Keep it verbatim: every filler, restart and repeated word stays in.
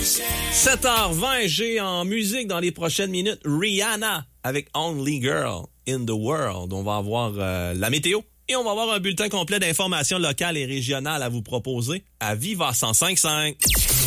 sept heures vingt, j'ai en musique dans les prochaines minutes Rihanna avec Only Girl in the World. On va avoir euh, la météo et on va avoir un bulletin complet d'informations locales et régionales à vous proposer à Viva cent cinq virgule cinq.